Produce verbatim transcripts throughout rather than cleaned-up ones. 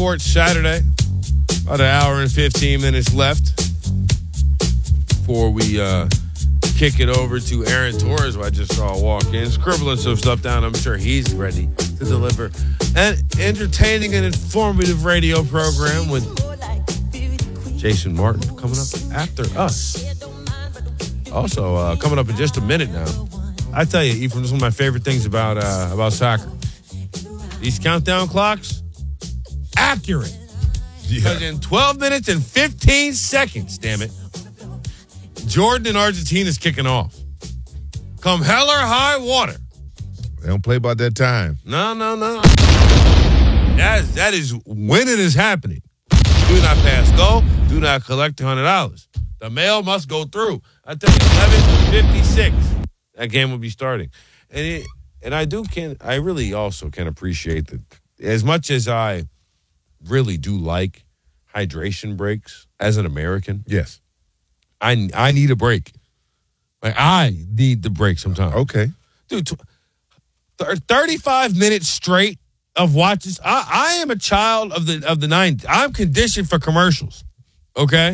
Sports Saturday. About an hour and fifteen minutes left before we uh, kick it over to Aaron Torres, who I just saw walk in, scribbling some stuff down. I'm sure he's ready to deliver an entertaining and informative radio program with Jason Martin coming up after us. Also, uh, coming up in just a minute now. I tell you, Ephraim, this is one of my favorite things about uh, about soccer. These countdown clocks, accurate. Because yeah. in twelve minutes and fifteen seconds, damn it, Jordan and Argentina's kicking off. Come hell or high water. They don't play about that time. No, no, no. That is, that is when it is happening. Do not pass go. Do not collect one hundred dollars. The mail must go through. I tell you, eleven fifty-six, that game will be starting. And it, and I do can I really also can appreciate that as much as I really do like hydration breaks as an American. Yes. I I need a break. Like I need the break sometimes. Okay. Dude, thirty-five minutes straight of watches. I, I am a child of the of the nineties. I'm conditioned for commercials. Okay?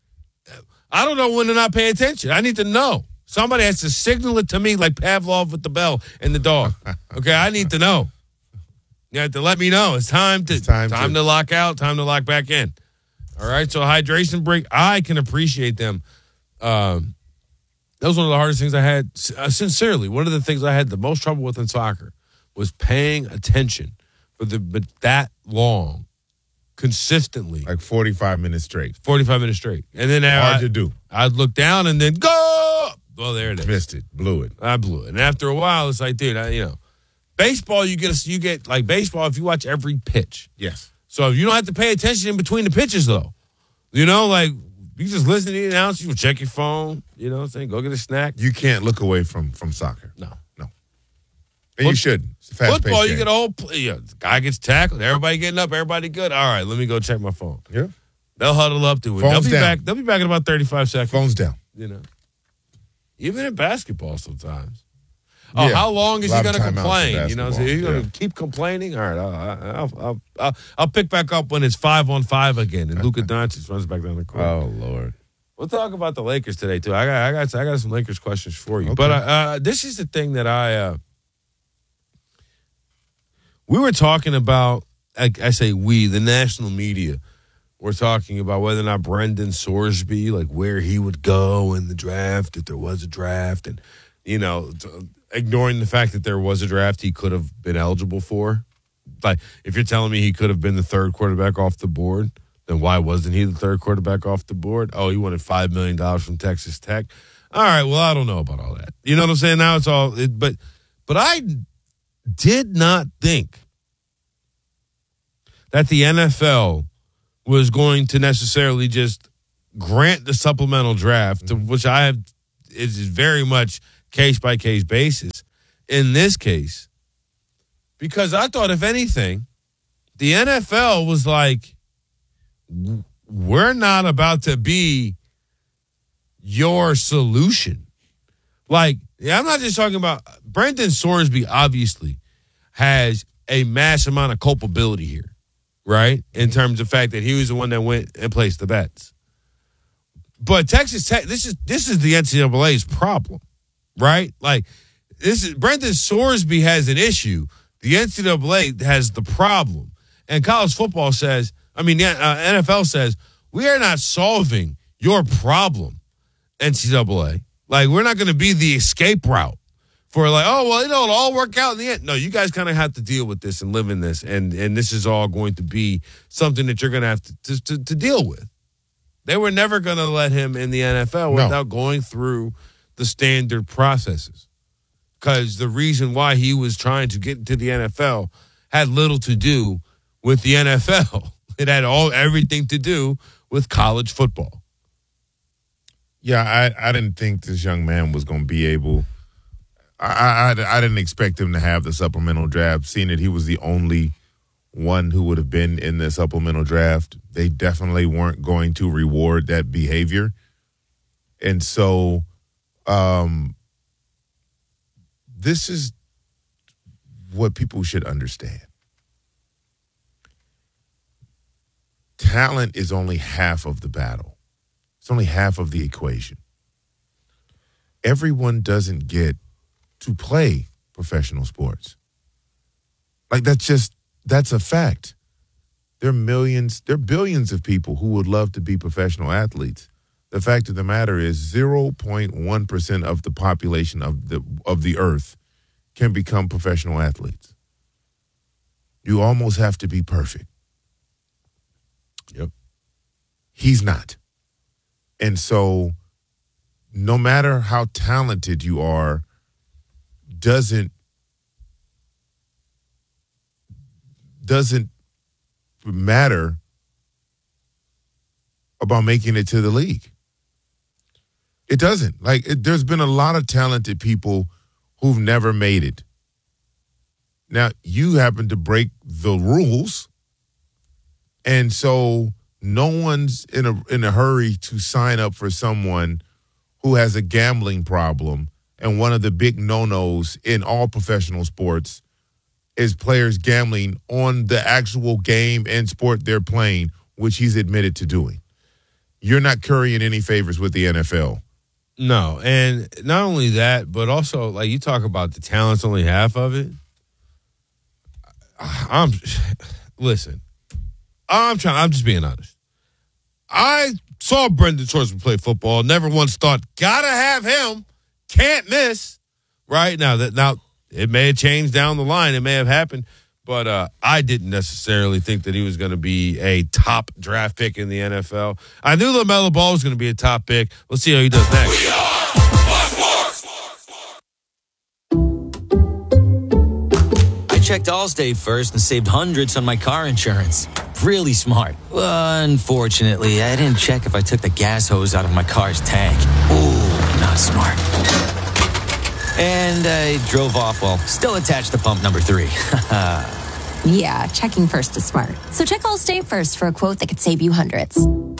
I don't know when to not pay attention. I need to know. Somebody has to signal it to me like Pavlov with the bell and the dog. Okay, I need to know. You have to let me know. It's time to it's time, time to. to lock out, time to lock back in. All right, so hydration break, I can appreciate them. Um, that was one of the hardest things I had. Uh, sincerely, one of the things I had the most trouble with in soccer was paying attention for the but that long, consistently. Like forty-five minutes straight. forty-five minutes straight. And then hard I, to do. I'd look down and then go. Well, there it is. Missed it. Blew it. I blew it. And after a while, it's like, dude, I, you know. Baseball, you get a, you get like baseball if you watch every pitch. Yes. So you don't have to pay attention in between the pitches, though. You know, like you just listen to the announcer, you check your phone. You know what I'm saying? Go get a snack. You can't look away from from soccer. No, no. And you shouldn't. It's a fast-paced football, game. you get a whole yeah, the guy gets tackled. Everybody getting up. Everybody good. All right, let me go check my phone. Yeah. They'll huddle up to it. Phones they'll be down. back. They'll be back in about thirty-five seconds. Phones down. You know, even in basketball sometimes. Oh, yeah. how long is he going to complain? You know, so he's going to yeah. keep complaining. All right, I'll, I'll, I'll, I'll, I'll pick back up when it's five on five again, and Luka Doncic runs back down the court. Oh Lord, we'll talk about the Lakers today too. I got, I got, I got some Lakers questions for you. Okay. But uh, uh, this is the thing that I, uh, we were talking about. I, I say we, the national media. We're talking about whether or not Brendan Sorsby, like where he would go in the draft, if there was a draft, and you know. Ignoring the fact that there was a draft he could have been eligible for. Like, if you're telling me he could have been the third quarterback off the board, then why wasn't he the third quarterback off the board? Oh, he wanted five million dollars from Texas Tech. All right, well, I don't know about all that. You know what I'm saying? Now it's all, it, but, but I did not think that the N F L was going to necessarily just grant the supplemental draft, mm-hmm. which I have, is very much case-by-case basis in this case, because I thought, if anything, the N F L was like, we're not about to be your solution. Like, yeah, I'm not just talking about, Brendan Sorsby obviously has a mass amount of culpability here, right? In terms of the fact that he was the one that went and placed the bets. But Texas Tech, this is this is the N C double A's problem. Right? Like, this is Brendan Sorsby has an issue. The N C double A has the problem. And college football says, I mean, the uh, N F L says, we are not solving your problem, N C double A. Like, we're not going to be the escape route for like, oh, well, you know, it'll all work out in the end. No, you guys kind of have to deal with this and live in this. And and this is all going to be something that you're going to have to, to, to deal with. They were never going to let him in the N F L no. without going through the standard processes, because the reason why he was trying to get into the N F L had little to do with the N F L. It had all everything to do with college football. Yeah, I, I didn't think this young man was going to be able. I, I I didn't expect him to have the supplemental draft. Seeing that he was the only one who would have been in the supplemental draft, they definitely weren't going to reward that behavior, and so. Um, this is what people should understand. talent is only half of the battle. It's only half of the equation. Everyone doesn't get to play professional sports. Like, that's just, that's a fact. There are millions, there are billions of people who would love to be professional athletes. The fact of the matter is zero point one percent of the population of the of the earth can become professional athletes. You almost have to be perfect. Yep. He's not. And so no matter how talented you are, doesn't doesn't matter about making it to the league. It doesn't. Like, it, there's been a lot of talented people who've never made it. Now, you happen to break the rules, and so no one's in a in a hurry to sign up for someone who has a gambling problem. And one of the big no-nos in all professional sports is players gambling on the actual game and sport they're playing, which he's admitted to doing. You're not currying any favors with the N F L. No, and not only that, but also, like, you talk about the talent's only half of it. I'm listen. I'm trying. I'm just being honest. I saw Brendan Schwartzman play football. Never once thought, gotta have him. Can't miss. Right now, that now it may have changed down the line. It may have happened, but uh, I didn't necessarily think that he was going to be a top draft pick in the N F L. I knew LaMelo Ball was going to be a top pick. Let's see how he does next. We are I checked Allstate first and saved hundreds on my car insurance. Really smart. Well, unfortunately, I didn't check if I took the gas hose out of my car's tank. Ooh, not smart. And I drove off while still attached to pump number three. Yeah, checking first is smart. So check Allstate first for a quote that could save you hundreds.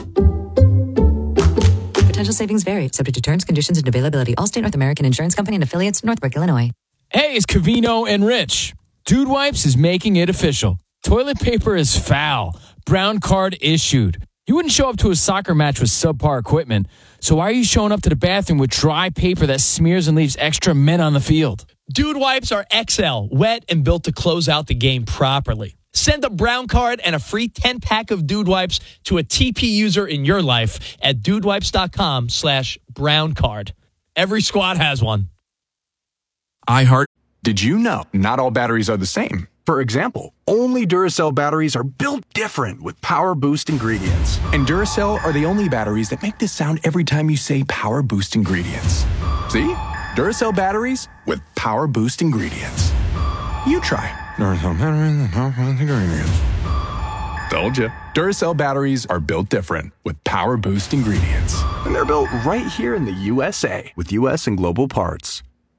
Potential savings vary, subject to terms, conditions, and availability. Allstate North American Insurance Company and affiliates, Northbrook, Illinois. Hey, it's Covino and Rich. Dude Wipes is making it official. Toilet paper is foul. Brown card issued. You wouldn't show up to a soccer match with subpar equipment, so why are you showing up to the bathroom with dry paper that smears and leaves extra men on the field? Dude Wipes are X L, wet and built to close out the game properly. Send a brown card and a free ten-pack of Dude Wipes to a T P user in your life at dudewipes.com slash brown card. Every squad has one. iHeart. Did you know not all batteries are the same? For example, only Duracell batteries are built different with Power Boost ingredients. And Duracell are the only batteries that make this sound every time you say Power Boost ingredients. See? Duracell batteries with Power Boost ingredients. You try. Duracell batteries with Power Boost ingredients. Told you. Duracell batteries are built different with Power Boost ingredients. And they're built right here in the U S A with U S and global parts.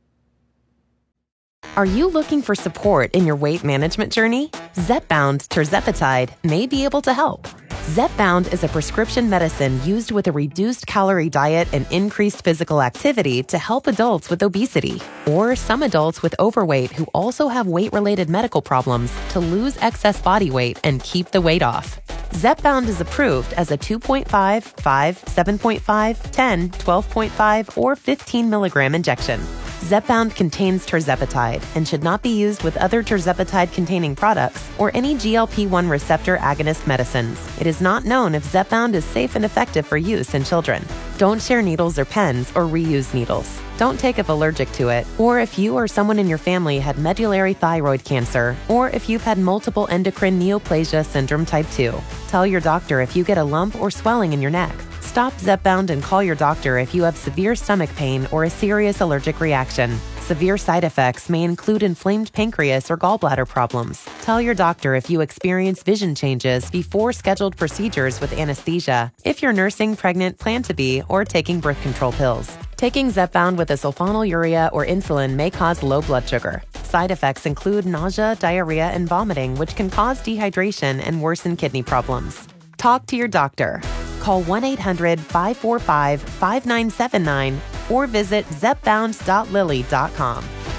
Are you looking for support in your weight management journey? Zepbound tirzepatide may be able to help. Zepbound is a prescription medicine used with a reduced calorie diet and increased physical activity to help adults with obesity or some adults with overweight who also have weight-related medical problems to lose excess body weight and keep the weight off. Zepbound is approved as a two point five, five, seven point five, ten, twelve point five, or fifteen milligram injection. Zepbound contains tirzepatide and should not be used with other tirzepatide-containing products or any G L P one receptor agonist medicines. It is not known if Zepbound is safe and effective for use in children. Don't share needles or pens or reuse needles. Don't take if allergic to it, or if you or someone in your family had medullary thyroid cancer, or if you've had multiple endocrine neoplasia syndrome type two. Tell your doctor if you get a lump or swelling in your neck. Stop Zepbound and call your doctor if you have severe stomach pain or a serious allergic reaction. Severe side effects may include inflamed pancreas or gallbladder problems. Tell your doctor if you experience vision changes before scheduled procedures with anesthesia, if you're nursing, pregnant, plan to be, or taking birth control pills. Taking Zepbound with a sulfonylurea or insulin may cause low blood sugar. Side effects include nausea, diarrhea, and vomiting, which can cause dehydration and worsen kidney problems. Talk to your doctor. Call one eight hundred, five four five, five nine seven nine or visit zepbound dot lilly dot com.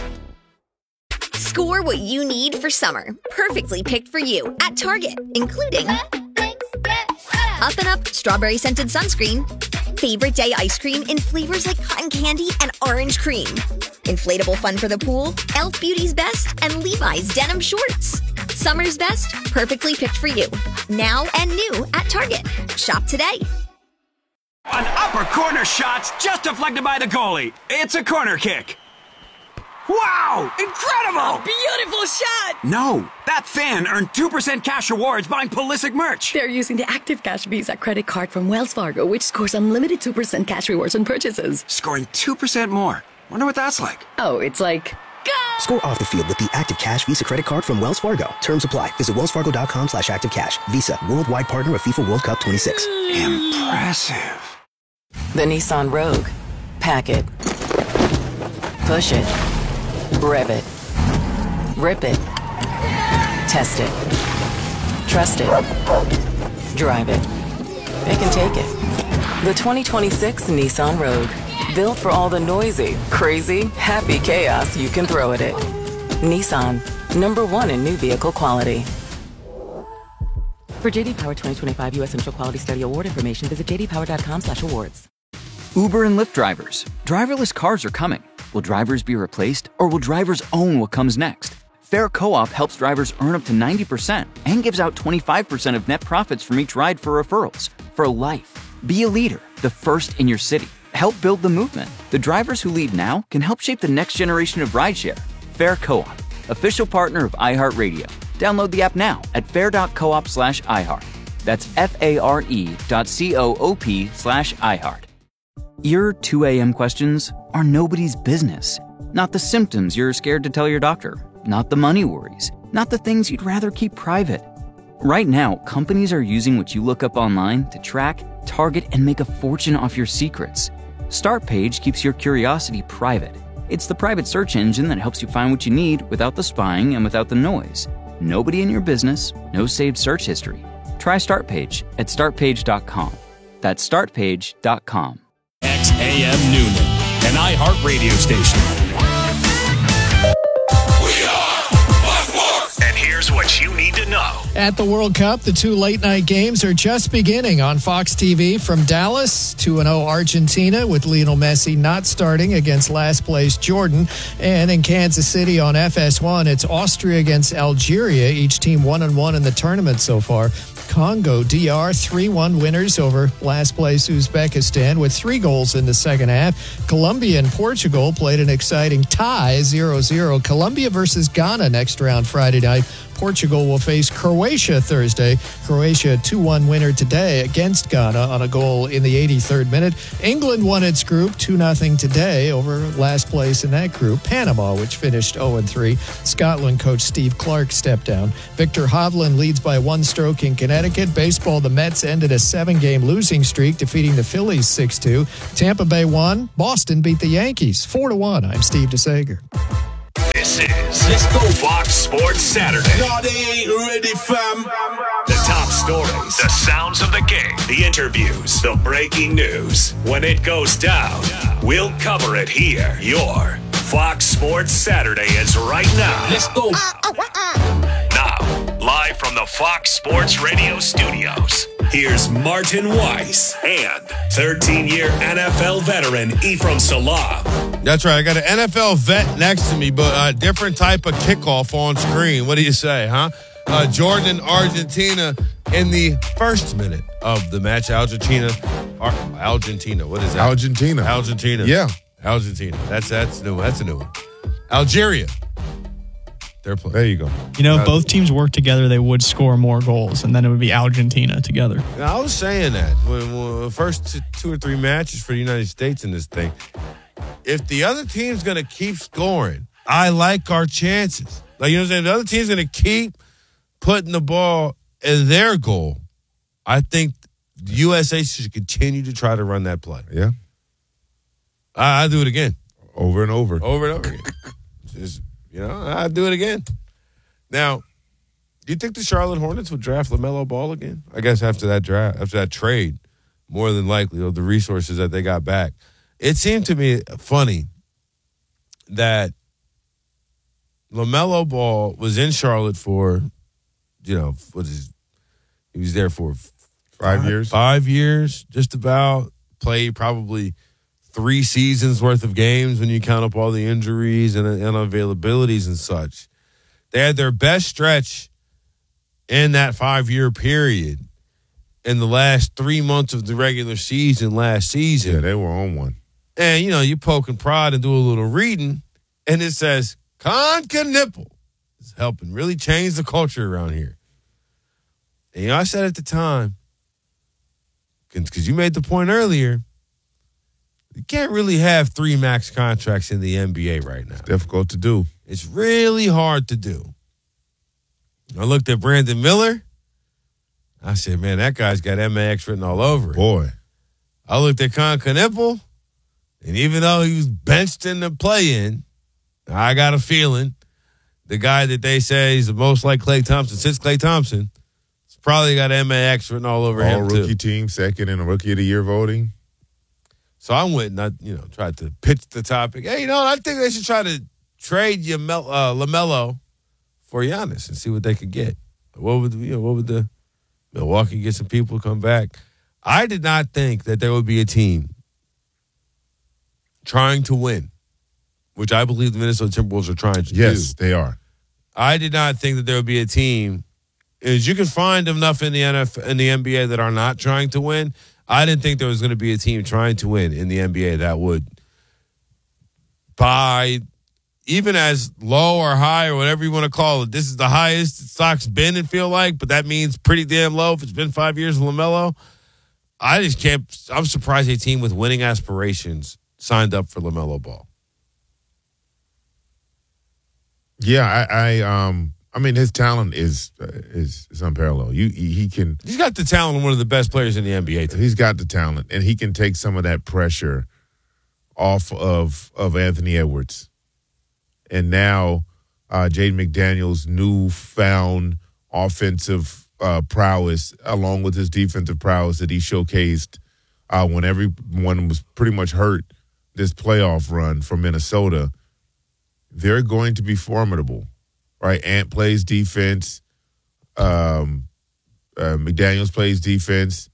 Score what you need for summer. Perfectly picked for you at Target, including Up and Up strawberry scented sunscreen. Favorite day ice cream in flavors like cotton candy and orange cream. Inflatable fun for the pool, Elf Beauty's Best, and Levi's denim shorts. Summer's best, perfectly picked for you. Now and new at Target. Shop today. An upper corner shot's just deflected by the goalie. It's a corner kick. Wow! Incredible! Beautiful shot! No, that fan earned two percent cash rewards buying Pulisic merch. They're using the Active Cash Visa credit card from Wells Fargo, which scores unlimited two percent cash rewards on purchases. Scoring two percent more. Wonder what that's like. Oh, it's like... Go! Score off the field with the Active Cash Visa credit card from Wells Fargo. Terms apply. Visit wellsfargo.com slash active cash. Visa, worldwide partner of FIFA World Cup twenty-six. Impressive. The Nissan Rogue. Pack it. Push it. Rev it. Rip it. Test it. Trust it. Drive it. It can take it. The twenty twenty-six Nissan Rogue. Built for all the noisy, crazy, happy chaos you can throw at it. Nissan. Number one in new vehicle quality. For J D Power twenty twenty-five U S Central Quality Study Award information, visit jdpower.com slash awards. Uber and Lyft drivers. Driverless cars are coming. Will drivers be replaced, or will drivers own what comes next? Fair Co-op helps drivers earn up to ninety percent and gives out twenty-five percent of net profits from each ride for referrals. For life. Be a leader, the first in your city. Help build the movement. The drivers who lead now can help shape the next generation of rideshare. Fair Co-op, official partner of iHeartRadio. Download the app now at fair.coop slash iHeart. That's F-A-R-E dot C-O-O-P slash iHeart. Your two a.m. questions are nobody's business. Not the symptoms you're scared to tell your doctor. Not the money worries. Not the things you'd rather keep private. Right now, companies are using what you look up online to track, target, and make a fortune off your secrets. Startpage keeps your curiosity private. It's the private search engine that helps you find what you need without the spying and without the noise. Nobody in your business, no saved search history. Try Startpage at start page dot com. That's start page dot com. X A M Noonan, an iHeart radio station. We are Fox Sports. And here's what you need to know. At the World Cup, the two late-night games are just beginning on Fox T V from Dallas, two and oh Argentina, with Lionel Messi not starting against last-place Jordan. And in Kansas City on F S one, it's Austria against Algeria, each team one and one in the tournament so far. Congo D R three one winners over last-place Uzbekistan with three goals in the second half. Colombia and Portugal played an exciting tie, zero zero. Colombia versus Ghana next round Friday night. Portugal will face Croatia Thursday. Croatia two one winner today against Ghana on a goal in the eighty-third minute. England won its group two nothing today over last place in that group, Panama, which finished oh and three. Scotland coach Steve Clark stepped down. Victor Hovland leads by one stroke in Connecticut. Baseball, the Mets ended a seven-game losing streak, defeating the Phillies six two. Tampa Bay won. Boston beat the Yankees four to one. I'm Steve DeSager. This is Let's Go Fox Sports Saturday. No, they ain't ready, fam. The top stories, the sounds of the game, the interviews, the breaking news. When it goes down, we'll cover it here. Your Fox Sports Saturday is right now. Let's go. Now, live from the Fox Sports Radio studios, here's Martin Weiss and thirteen-year N F L veteran Ephraim Salaam. That's right. I got an N F L vet next to me, but a different type of kickoff on screen. What do you say, huh? Uh, Jordan and Argentina in the first minute of the match. Argentina. Ar- Argentina. What is that? Argentina. Argentina. Yeah. Argentina. That's that's new. That's a new one. Algeria. They're playing. There you go. You know, Uh, if both teams work together, they would score more goals, and then it would be Argentina together. I was saying that when, when the first two, two or three matches for the United States in this thing, if the other team's going to keep scoring, I like our chances. Like, you know what I'm saying? The other team's going to keep putting the ball in their goal. I think the U S A should continue to try to run that play. Yeah. I, I'll do it again. Over and over. Over and over again. Just, you know, I'll do it again. Now, do you think the Charlotte Hornets would draft LaMelo Ball again? I guess after that draft, after that trade, more than likely, of the resources that they got back. It seemed to me funny that LaMelo Ball was in Charlotte for, you know, what is he was there for Five years? Five years, just about. Played probably three seasons worth of games when you count up all the injuries and, and unavailabilities and such. They had their best stretch in that five-year period in the last three months of the regular season last season. Yeah, they were on one. And, you know, you poke and prod and do a little reading, and it says, Con Knipple is helping really change the culture around here. And, you know, I said at the time, because you made the point earlier, you can't really have three max contracts in the N B A right now. It's difficult to do. It's really hard to do. I looked at Brandon Miller. I said, man, that guy's got M A X written all over it. Boy. I looked at Con Knipple, and even though he was benched in the play-in, I got a feeling the guy that they say is the most like Klay Thompson since Klay Thompson has probably got M A X written all over all him, too. All rookie team, second in a Rookie of the Year voting. So I went and I, you know, tried to pitch the topic. Hey, you know, I think they should try to trade Yamel, uh, LaMelo for Giannis and see what they could get. What would you know? What would the Milwaukee get some people to come back? I did not think that there would be a team trying to win, which I believe the Minnesota Timberwolves are trying to do. Yes, they are. I did not think that there would be a team, as you can find enough in the N F L, in the N B A that are not trying to win. I didn't think there was going to be a team trying to win in the N B A that would buy, even as low or high or whatever you want to call it. This is the highest stock's been, it feel like, but that means pretty damn low if it's been five years of LaMelo. I just can't. I'm surprised a team with winning aspirations signed up for LaMelo Ball. Yeah, I, I um. I mean, his talent is uh, is, is unparalleled. You, he, he can. He's got the talent of one of the best players in the N B A. Today. He's got the talent, and he can take some of that pressure off of of Anthony Edwards. And now, uh, Jaden McDaniels' newfound offensive uh, prowess, along with his defensive prowess that he showcased uh, when everyone was pretty much hurt this playoff run for Minnesota, they're going to be formidable. Right, Ant plays defense. Um, uh, McDaniels plays defense.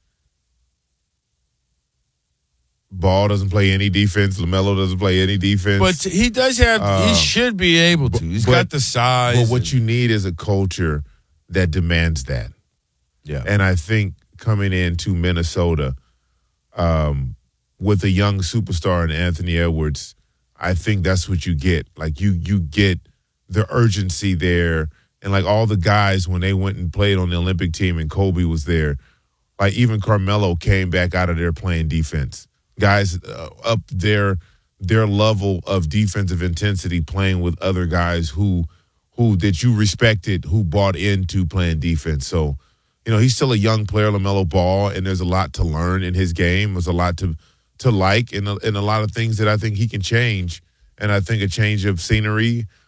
Ball doesn't play any defense. LaMelo doesn't play any defense. But he does have. Um, he should be able to. He's but, got the size. But what and, you need is a culture that demands that. Yeah, and I think coming into Minnesota um, with a young superstar in Anthony Edwards, I think that's what you get. Like you, you get the urgency there. And like all the guys, when they went and played on the Olympic team and Kobe was there, like even Carmelo came back out of there playing defense. Guys uh, up their their level of defensive intensity playing with other guys who who that you respected, who bought into playing defense. So, you know, he's still a young player, LaMelo Ball, and there's a lot to learn in his game. There's a lot to to like and a, and a lot of things that I think he can change. And I think a change of scenery,